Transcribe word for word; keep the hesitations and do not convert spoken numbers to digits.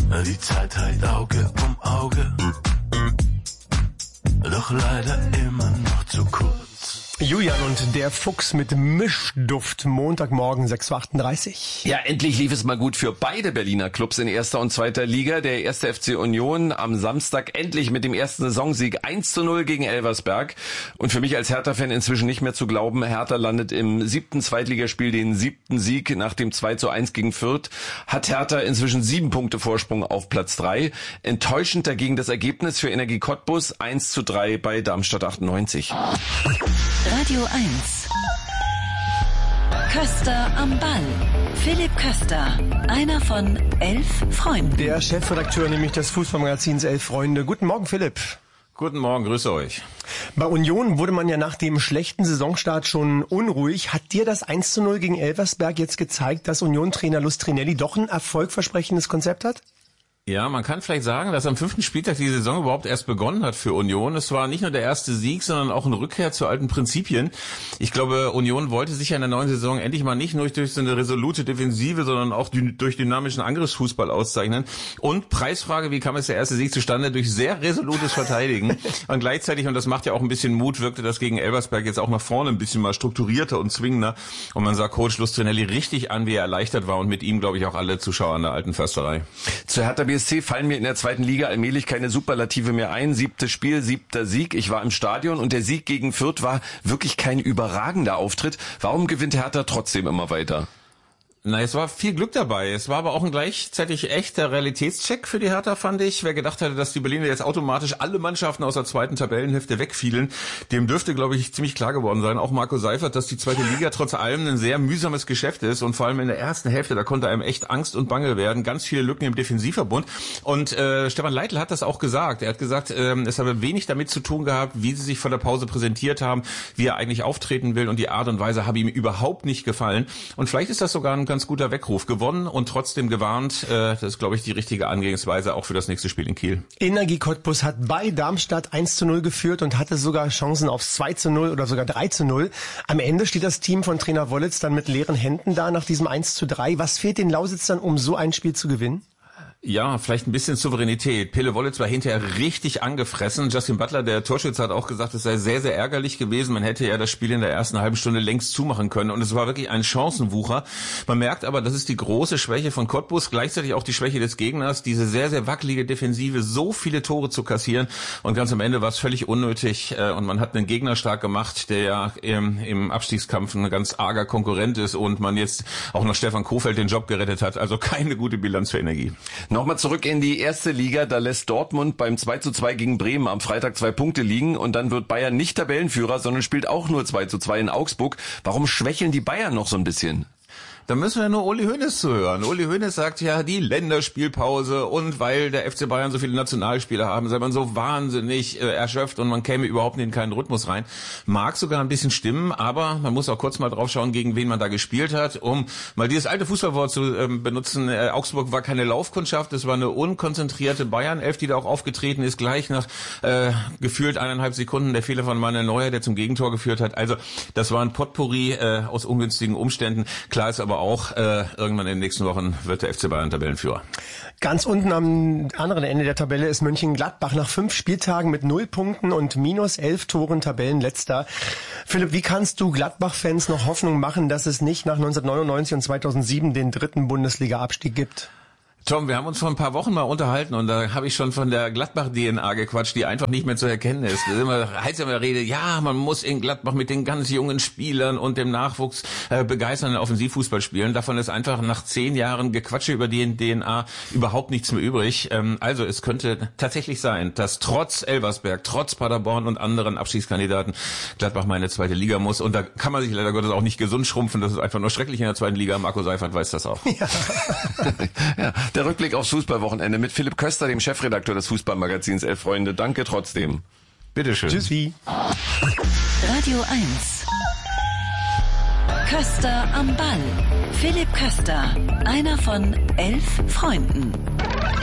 Die Zeit heilt Auge um Auge, doch leider immer noch zu kurz. Julian und der Fuchs mit Mischduft, Montagmorgen sechs Uhr achtunddreißig. Ja, endlich lief es mal gut für beide Berliner Clubs in erster und zweiter Liga. Der erste F C Union am Samstag endlich mit dem ersten Saisonsieg eins zu null gegen Elversberg. Und für mich als Hertha-Fan inzwischen nicht mehr zu glauben, Hertha landet im siebten Zweitligaspiel den siebten Sieg nach dem zwei zu eins gegen Fürth. Hat Hertha inzwischen sieben Punkte Vorsprung auf Platz drei. Enttäuschend dagegen das Ergebnis für Energie Cottbus eins zu drei bei Darmstadt achtundneunzig. Radio eins. Köster am Ball. Philipp Köster, einer von elf Freunden. Der Chefredakteur nämlich des Fußballmagazins Elf Freunde. Guten Morgen, Philipp. Guten Morgen, grüße euch. Bei Union wurde man ja nach dem schlechten Saisonstart schon unruhig. Hat dir das eins zu null gegen Elversberg jetzt gezeigt, dass Union-Trainer Lustrinelli doch ein erfolgversprechendes Konzept hat? Ja, man kann vielleicht sagen, dass am fünften Spieltag die Saison überhaupt erst begonnen hat für Union. Es war nicht nur der erste Sieg, sondern auch eine Rückkehr zu alten Prinzipien. Ich glaube, Union wollte sich ja in der neuen Saison endlich mal nicht nur durch so eine resolute Defensive, sondern auch durch dynamischen Angriffsfußball auszeichnen. Und Preisfrage, wie kam es der erste Sieg zustande? Durch sehr resolutes Verteidigen. Und gleichzeitig, und das macht ja auch ein bisschen Mut, wirkte das gegen Elversberg jetzt auch nach vorne ein bisschen mal strukturierter und zwingender. Und man sah Coach Lustrinelli richtig an, wie er erleichtert war, und mit ihm, glaube ich, auch alle Zuschauer an der alten Försterei. Zu Hertha B S C fallen mir in der zweiten Liga allmählich keine Superlative mehr ein. Siebtes Spiel, siebter Sieg. Ich war im Stadion und der Sieg gegen Fürth war wirklich kein überragender Auftritt. Warum gewinnt Hertha trotzdem immer weiter? Na, es war viel Glück dabei. Es war aber auch ein gleichzeitig echter Realitätscheck für die Hertha, fand ich. Wer gedacht hatte, dass die Berliner jetzt automatisch alle Mannschaften aus der zweiten Tabellenhälfte wegfielen, dem dürfte, glaube ich, ziemlich klar geworden sein, auch Marco Seifert, dass die zweite Liga trotz allem ein sehr mühsames Geschäft ist, und vor allem in der ersten Hälfte, da konnte einem echt Angst und Bange werden. Ganz viele Lücken im Defensivverbund. Und äh, Stefan Leitl hat das auch gesagt. Er hat gesagt, äh, es habe wenig damit zu tun gehabt, wie sie sich vor der Pause präsentiert haben, wie er eigentlich auftreten will, und die Art und Weise habe ihm überhaupt nicht gefallen. Und vielleicht ist das sogar ein ganz guter Weckruf. Gewonnen und trotzdem gewarnt. Das ist, glaube ich, die richtige Angehensweise auch für das nächste Spiel in Kiel. Energie Cottbus hat bei Darmstadt eins zu null geführt und hatte sogar Chancen aufs zwei zu null oder sogar drei zu null. Am Ende steht das Team von Trainer Wollitz dann mit leeren Händen da nach diesem eins zu drei. Was fehlt den Lausitzern, um so ein Spiel zu gewinnen? Ja, vielleicht ein bisschen Souveränität. Pele Wollitz war hinterher richtig angefressen. Justin Butler, der Torschütze, hat auch gesagt, es sei sehr, sehr ärgerlich gewesen. Man hätte ja das Spiel in der ersten halben Stunde längst zumachen können. Und es war wirklich ein Chancenwucher. Man merkt aber, das ist die große Schwäche von Cottbus, gleichzeitig auch die Schwäche des Gegners, diese sehr, sehr wackelige Defensive, so viele Tore zu kassieren. Und ganz am Ende war es völlig unnötig. Und man hat einen Gegner stark gemacht, der ja im, im Abstiegskampf ein ganz arger Konkurrent ist und man jetzt auch noch Stefan Kofeld den Job gerettet hat. Also keine gute Bilanz für Energie. Nochmal zurück in die erste Liga, da lässt Dortmund beim zwei zu zwei gegen Bremen am Freitag zwei Punkte liegen, und dann wird Bayern nicht Tabellenführer, sondern spielt auch nur zwei zu zwei in Augsburg. Warum schwächeln die Bayern noch so ein bisschen? Da müssen wir nur Uli Hoeneß zuhören. Uli Hoeneß sagt ja, die Länderspielpause, und weil der F C Bayern so viele Nationalspieler haben, sei man so wahnsinnig äh, erschöpft und man käme überhaupt in keinen Rhythmus rein. Mag sogar ein bisschen stimmen, aber man muss auch kurz mal drauf schauen, gegen wen man da gespielt hat. Um mal dieses alte Fußballwort zu ähm, benutzen, äh, Augsburg war keine Laufkundschaft, es war eine unkonzentrierte Bayern-Elf, die da auch aufgetreten ist, gleich nach äh, gefühlt eineinhalb Sekunden der Fehler von Manuel Neuer, der zum Gegentor geführt hat. Also das war ein Potpourri äh, aus ungünstigen Umständen. Klar ist aber auch, äh, irgendwann in den nächsten Wochen wird der F C Bayern Tabellenführer. Ganz unten am anderen Ende der Tabelle ist Mönchengladbach nach fünf Spieltagen mit null Punkten und minus elf Toren Tabellenletzter. Philipp, wie kannst du Gladbach-Fans noch Hoffnung machen, dass es nicht nach neunzehnhundertneunundneunzig und zweitausendsieben den dritten Bundesliga-Abstieg gibt? Tom, wir haben uns vor ein paar Wochen mal unterhalten, und da habe ich schon von der Gladbach-D N A gequatscht, die einfach nicht mehr zu erkennen ist. Da ist immer, heißt immer Rede, ja, man muss in Gladbach mit den ganz jungen Spielern und dem Nachwuchs äh, begeisternden Offensivfußball spielen. Davon ist einfach nach zehn Jahren Gequatsche über die D N A überhaupt nichts mehr übrig. Ähm, also es könnte tatsächlich sein, dass trotz Elversberg, trotz Paderborn und anderen Abstiegskandidaten Gladbach mal in eine zweite Liga muss. Und da kann man sich leider Gottes auch nicht gesund schrumpfen. Das ist einfach nur schrecklich in der zweiten Liga. Marco Seifert weiß das auch. Ja. Ja, der Rückblick aufs Fußballwochenende mit Philipp Köster, dem Chefredakteur des Fußballmagazins Elf Freunde. Danke trotzdem. Bitteschön. Tschüssi. Radio eins. Köster am Ball. Philipp Köster, einer von elf Freunden.